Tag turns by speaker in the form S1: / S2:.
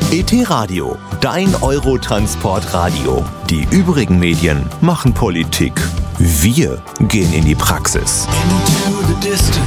S1: ET Radio, dein Eurotransport-Radio. Die übrigen Medien machen Politik. Wir gehen in die Praxis.
S2: Into the distance.